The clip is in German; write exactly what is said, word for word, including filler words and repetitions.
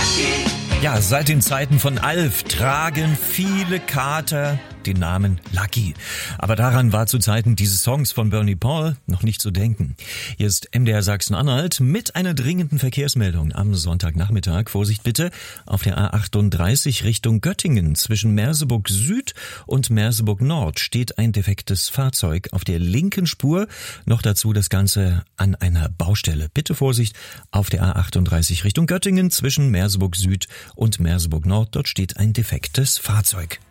Ja, seit den Zeiten von Alf tragen viele Kater den Namen Lucky. Aber daran war zu Zeiten dieses Songs von Bernie Paul noch nicht zu denken. Hier ist M D R Sachsen-Anhalt mit einer dringenden Verkehrsmeldung am Sonntagnachmittag. Vorsicht bitte, auf der A achtunddreißig Richtung Göttingen zwischen Merseburg Süd und Merseburg Nord steht ein defektes Fahrzeug auf der linken Spur. Noch dazu das Ganze an einer Baustelle. Bitte Vorsicht auf der A achtunddreißig Richtung Göttingen zwischen Merseburg Süd und Merseburg Nord. Dort steht ein defektes Fahrzeug.